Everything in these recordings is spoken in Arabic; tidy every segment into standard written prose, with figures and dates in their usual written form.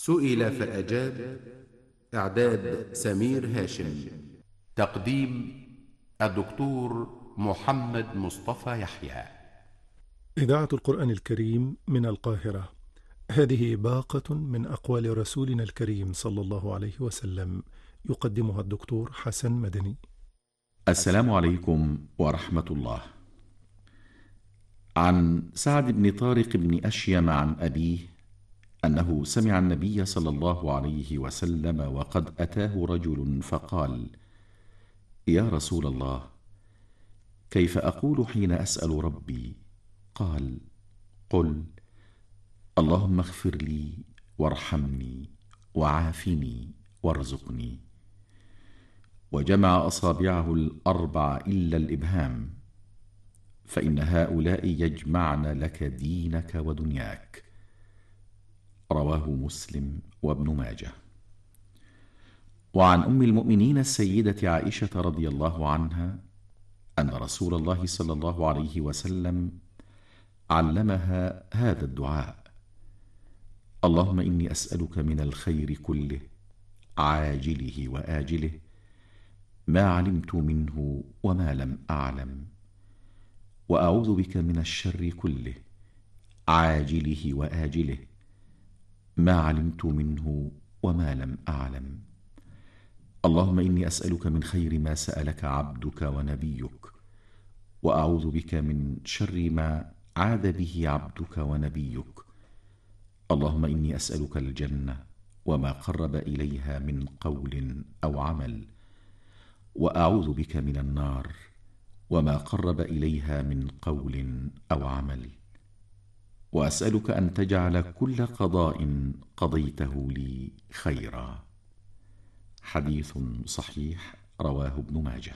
سئل فأجاب. إعداد سمير هاشم. تقديم الدكتور محمد مصطفى يحيى. إذاعة القرآن الكريم من القاهرة. هذه باقة من أقوال رسولنا الكريم صلى الله عليه وسلم، يقدمها الدكتور حسن مدني. السلام عليكم ورحمة الله. عن سعد بن طارق بن أشيم عن أبيه أنه سمع النبي صلى الله عليه وسلم وقد أتاه رجل فقال: يا رسول الله، كيف أقول حين أسأل ربي؟ قال: قل: اللهم اغفر لي وارحمني وعافني وارزقني. وجمع أصابعه الأربع إلا الإبهام، فإن هؤلاء يجمعن لك دينك ودنياك. رواه مسلم وابن ماجه. وعن أم المؤمنين السيدة عائشة رضي الله عنها أن رسول الله صلى الله عليه وسلم علمها هذا الدعاء: اللهم إني أسألك من الخير كله عاجله وآجله ما علمت منه وما لم أعلم، وأعوذ بك من الشر كله عاجله وآجله ما علمت منه وما لم أعلم. اللهم إني أسألك من خير ما سألك عبدك ونبيك، وأعوذ بك من شر ما عاذ به عبدك ونبيك. اللهم إني أسألك الجنة وما قرب إليها من قول أو عمل، وأعوذ بك من النار وما قرب إليها من قول أو عمل. وأسألك أن تجعل كل قضاء قضيته لي خيرا. حديث صحيح، رواه ابن ماجه.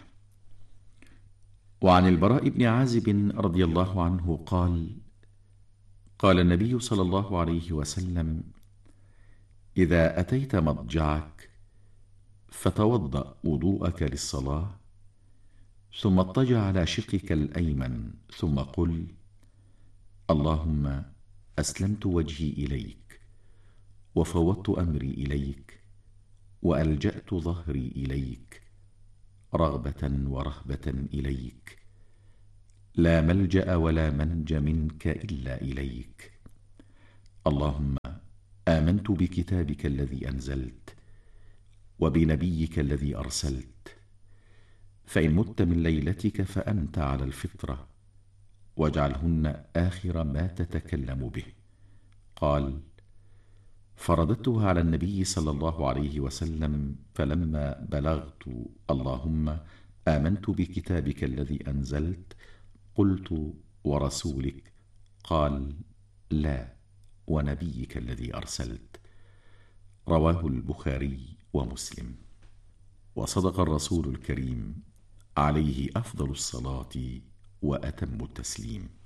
وعن البراء بن عازب رضي الله عنه قال: قال النبي صلى الله عليه وسلم: إذا أتيت مضجعك فتوضأ وضوءك للصلاة، ثم اضطجع على شقك الأيمن، ثم قل: اللهم أسلمت وجهي إليك، وفوضت أمري إليك، وألجأت ظهري إليك، رغبة ورهبة إليك، لا ملجأ ولا منج منك إلا إليك. اللهم آمنت بكتابك الذي أنزلت، وبنبيك الذي أرسلت، فإن مت من ليلتك فأنت على الفطرة، واجعلهن آخر ما تتكلم به. قال: فرددتها على النبي صلى الله عليه وسلم، فلما بلغت اللهم آمنت بكتابك الذي أنزلت قلت: ورسولك؟ قال: لا، ونبيك الذي أرسلت. رواه البخاري ومسلم. وصدق الرسول الكريم عليه أفضل الصلاة وأتم التسليم.